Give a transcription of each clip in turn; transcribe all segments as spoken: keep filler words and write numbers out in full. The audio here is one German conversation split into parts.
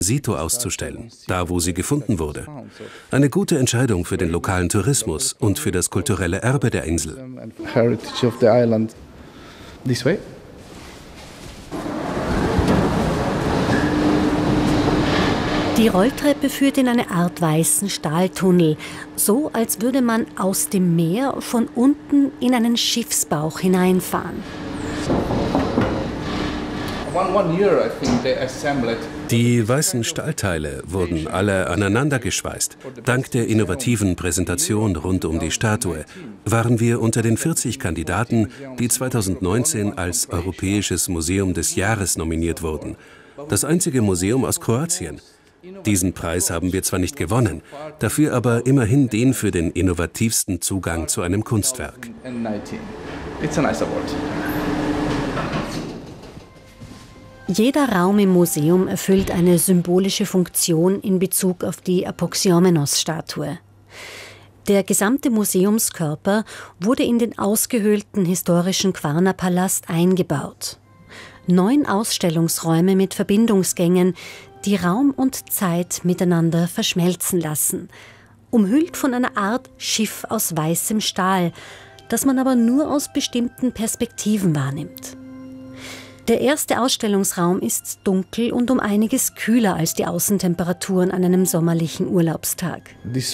Sito auszustellen, da wo sie gefunden wurde. Eine gute Entscheidung für den lokalen Tourismus und für das kulturelle Erbe der Insel. Die Rolltreppe führt in eine Art weißen Stahltunnel, so als würde man aus dem Meer von unten in einen Schiffsbauch hineinfahren. Die weißen Stahlteile wurden alle aneinander geschweißt. Dank der innovativen Präsentation rund um die Statue waren wir unter den vierzig Kandidaten, die zweitausendneunzehn als Europäisches Museum des Jahres nominiert wurden. Das einzige Museum aus Kroatien. Diesen Preis haben wir zwar nicht gewonnen, dafür aber immerhin den für den innovativsten Zugang zu einem Kunstwerk. Jeder Raum im Museum erfüllt eine symbolische Funktion in Bezug auf die Apoxiomenos-Statue. Der gesamte Museumskörper wurde in den ausgehöhlten historischen Quarnerpalast eingebaut. Neun Ausstellungsräume mit Verbindungsgängen, die Raum und Zeit miteinander verschmelzen lassen, umhüllt von einer Art Schiff aus weißem Stahl, das man aber nur aus bestimmten Perspektiven wahrnimmt. Der erste Ausstellungsraum ist dunkel und um einiges kühler als die Außentemperaturen an einem sommerlichen Urlaubstag.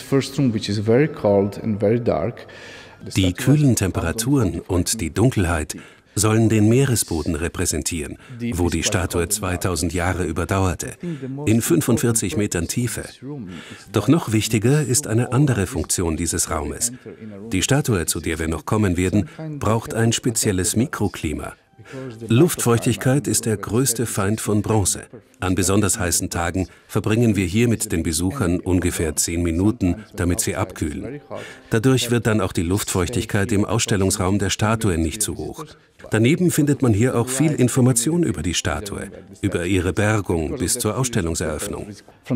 Die kühlen Temperaturen und die Dunkelheit sollen den Meeresboden repräsentieren, wo die Statue zweitausend Jahre überdauerte, in fünfundvierzig Metern Tiefe. Doch noch wichtiger ist eine andere Funktion dieses Raumes. Die Statue, zu der wir noch kommen werden, braucht ein spezielles Mikroklima. Luftfeuchtigkeit ist der größte Feind von Bronze. An besonders heißen Tagen verbringen wir hier mit den Besuchern ungefähr zehn Minuten, damit sie abkühlen. Dadurch wird dann auch die Luftfeuchtigkeit im Ausstellungsraum der Statue nicht zu hoch. Daneben findet man hier auch viel Information über die Statue, über ihre Bergung bis zur Ausstellungseröffnung.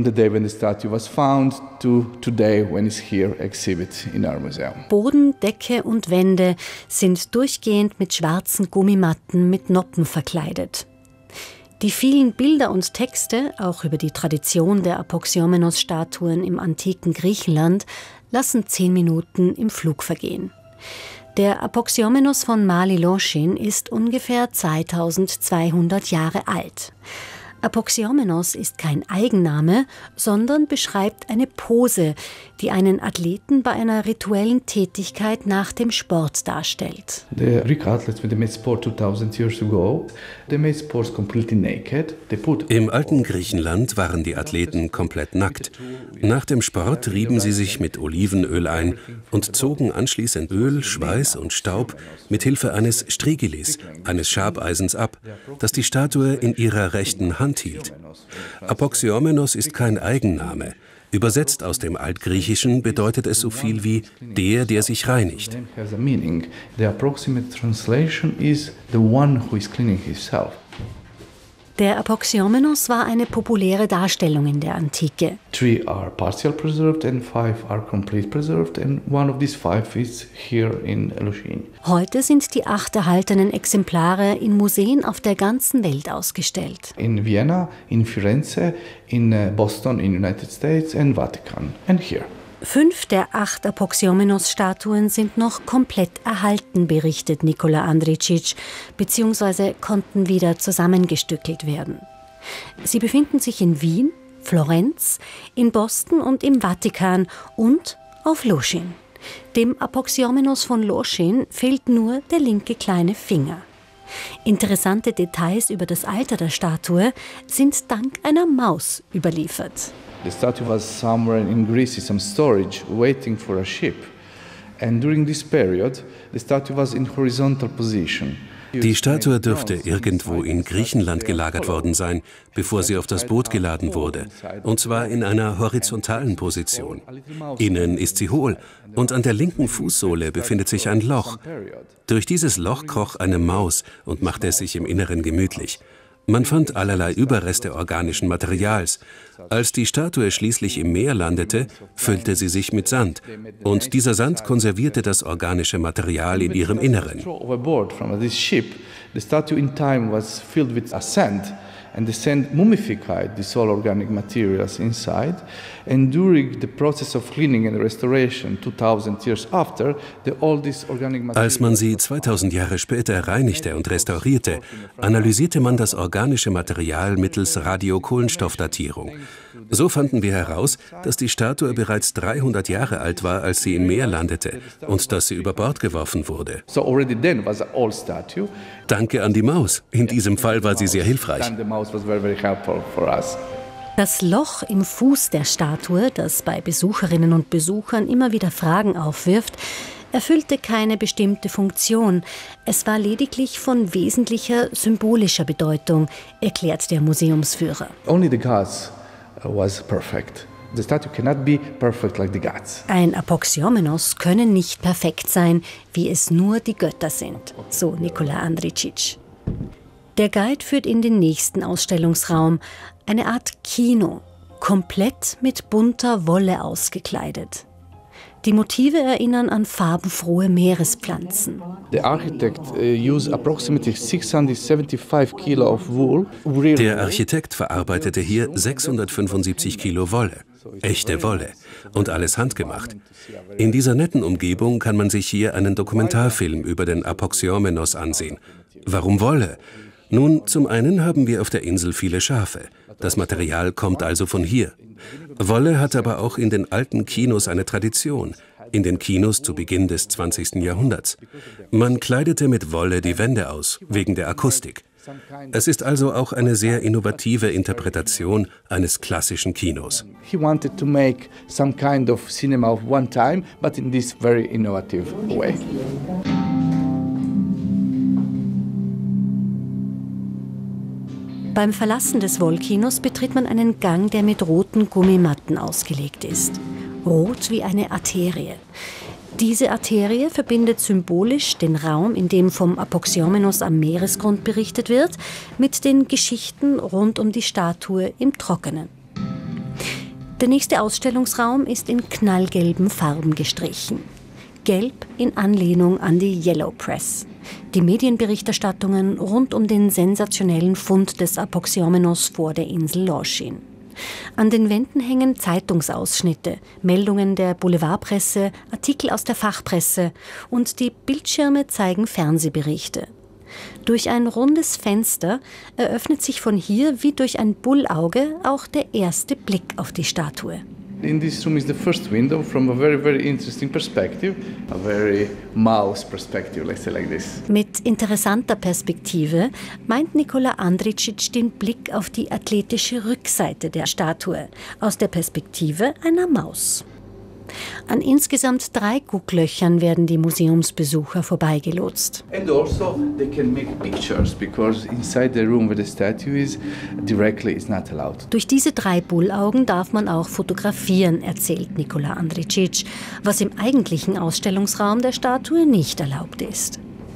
Boden, Decke und Wände sind durchgehend mit schwarzen Gummimatten mit Noppen verkleidet. Die vielen Bilder und Texte, auch über die Tradition der Apoxiomenos-Statuen im antiken Griechenland, lassen zehn Minuten im Flug vergehen. Der Apoxiomenos von Mali Loschin ist ungefähr zweitausendzweihundert Jahre alt. Apoxiomenos ist kein Eigenname, sondern beschreibt eine Pose, die einen Athleten bei einer rituellen Tätigkeit nach dem Sport darstellt. The Greek athletes, when they made sport two thousand years ago, they made sports completely naked. They put Im alten Griechenland waren die Athleten komplett nackt. Nach dem Sport rieben sie sich mit Olivenöl ein und zogen anschließend Öl, Schweiß und Staub mit Hilfe eines Strigilis, eines Schabeisens ab, das die Statue in ihrer rechten Hand hielt. Apoxiomenos ist kein Eigenname. Übersetzt aus dem Altgriechischen bedeutet es so viel wie der, der sich reinigt. Der Apoxiomenos war eine populäre Darstellung in der Antike. Three are partial preserved and five are complete preserved, and one of these five is here in Loschin. Heute sind die acht erhaltenen Exemplare in Museen auf der ganzen Welt ausgestellt. In Vienna, in Firenze, in Boston, in United States and Vatican, and here. Fünf der acht Apoxiomenos-Statuen sind noch komplett erhalten, berichtet Nikola Andricic, beziehungsweise konnten wieder zusammengestückelt werden. Sie befinden sich in Wien, Florenz, in Boston und im Vatikan und auf Loschin. Dem Apoxiomenos von Loschin fehlt nur der linke kleine Finger. Interessante Details über das Alter der Statue sind dank einer Maus überliefert. The statue was somewhere in Greece in some storage, waiting for a ship. And during this period, the statue was in horizontal position. Die Statue dürfte irgendwo in Griechenland gelagert worden sein, bevor sie auf das Boot geladen wurde, und zwar in einer horizontalen Position. Innen ist sie hohl und an der linken Fußsohle befindet sich ein Loch. Durch dieses Loch kroch eine Maus und machte es sich im Inneren gemütlich. Man fand allerlei Überreste organischen Materials. Als die Statue schließlich im Meer landete, füllte sie sich mit Sand. Und dieser Sand konservierte das organische Material in ihrem Inneren. and the sand mummified these all organic materials inside. And during the process of cleaning and restoration, two thousand years after, the, all these organic materials. Als man sie zweitausend Jahre später reinigte und restaurierte, analysierte man das organische Material mittels Radiokohlenstoffdatierung. So fanden wir heraus, dass die Statue bereits dreihundert Jahre alt war, als sie im Meer landete und dass sie über Bord geworfen wurde. So already then was an old statue. Danke an die Maus. In diesem Fall war sie sehr hilfreich. The mouse was very, very helpful for us. Das Loch im Fuß der Statue, das bei Besucherinnen und Besuchern immer wieder Fragen aufwirft, erfüllte keine bestimmte Funktion. Es war lediglich von wesentlicher symbolischer Bedeutung, erklärt der Museumsführer. Only the gods was perfect. The statue cannot be perfect like the gods. Ein Apoxiomenos könne nicht perfekt sein, wie es nur die Götter sind, so Nikola Andricic. Der Guide führt in den nächsten Ausstellungsraum, eine Art Kino, komplett mit bunter Wolle ausgekleidet. Die Motive erinnern an farbenfrohe Meerespflanzen. The architect uh, used approximately six hundred seventy-five kilo of wool. Der Architekt verarbeitete hier sechshundertfünfundsiebzig Kilo Wolle, echte Wolle und alles handgemacht. In dieser netten Umgebung kann man sich hier einen Dokumentarfilm über den Apoxiomenos ansehen. Warum Wolle? Nun, zum einen haben wir auf der Insel viele Schafe. Das Material kommt also von hier. Wolle hat aber auch in den alten Kinos eine Tradition, in den Kinos zu Beginn des zwanzigsten Jahrhunderts. Man kleidete mit Wolle die Wände aus, wegen der Akustik. Es ist also auch eine sehr innovative Interpretation eines klassischen Kinos. He wanted to make some kind of cinema of one time, but in this very innovative way. Beim Verlassen des Wollkinos betritt man einen Gang, der mit roten Gummimatten ausgelegt ist. Rot wie eine Arterie. Diese Arterie verbindet symbolisch den Raum, in dem vom Apoxiomenos am Meeresgrund berichtet wird, mit den Geschichten rund um die Statue im Trockenen. Der nächste Ausstellungsraum ist in knallgelben Farben gestrichen. Gelb in Anlehnung an die Yellow Press. Die Medienberichterstattungen rund um den sensationellen Fund des Apoxiomenos vor der Insel Lorschin. An den Wänden hängen Zeitungsausschnitte, Meldungen der Boulevardpresse, Artikel aus der Fachpresse und die Bildschirme zeigen Fernsehberichte. Durch ein rundes Fenster eröffnet sich von hier wie durch ein Bullauge auch der erste Blick auf die Statue. In this room is the first window from a very, very interesting perspective, a very mouse perspective, let's say like this. Mit interessanter Perspektive meint Nikola Andricic den Blick auf die athletische Rückseite der Statue, aus der Perspektive einer Maus. An insgesamt drei Gucklöchern werden die Museumsbesucher vorbeigelotst. And also they can make pictures because inside the room where the statue is directly is not allowed. Durch diese drei Bullaugen darf man auch fotografieren, erzählt Nikola Andricic, was im eigentlichen Ausstellungsraum der Statue nicht erlaubt ist.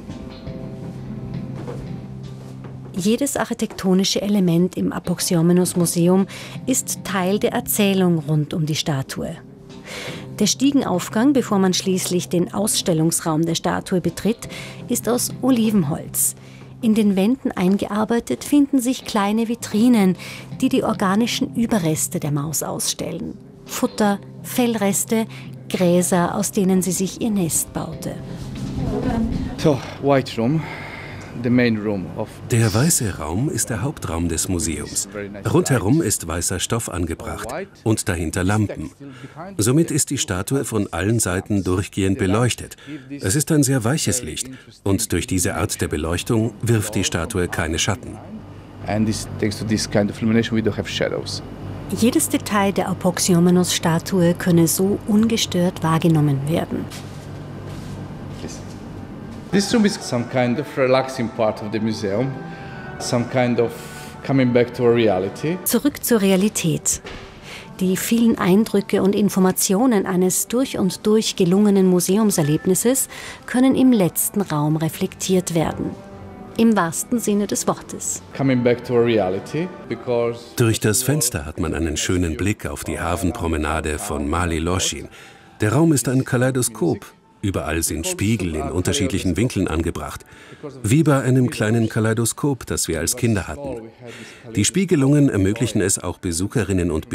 Jedes architektonische Element im Apoxiomenos-Museum ist Teil der Erzählung rund um die Statue. Der Stiegenaufgang, bevor man schließlich den Ausstellungsraum der Statue betritt, ist aus Olivenholz. In den Wänden eingearbeitet finden sich kleine Vitrinen, die die organischen Überreste der Maus ausstellen. Futter, Fellreste, Gräser, aus denen sie sich ihr Nest baute. So, White Room. The main room of Der weiße Raum ist der Hauptraum des Museums. Rundherum ist weißer Stoff angebracht und dahinter Lampen. Somit ist die Statue von allen Seiten durchgehend beleuchtet. Es ist ein sehr weiches Licht und durch diese Art der Beleuchtung wirft die Statue keine Schatten. And this, thanks to this kind of illumination, we don't have shadows. Jedes Detail der Apoxiomenos-Statue könne so ungestört wahrgenommen werden. This room is some kind of relaxing part of the museum, some kind of coming back to a reality. Zurück zur Realität. Die vielen Eindrücke und Informationen eines durch und durch gelungenen Museumserlebnisses können im letzten Raum reflektiert werden. Im wahrsten Sinne des Wortes. Coming back to a reality because Durch das Fenster hat man einen schönen Blick auf die Hafenpromenade von Mali Lorschin. Der Raum ist ein Kaleidoskop. Überall sind Spiegel in unterschiedlichen Winkeln angebracht, wie bei einem kleinen Kaleidoskop, das wir als Kinder hatten. Die Spiegelungen ermöglichen es auch Besucherinnen und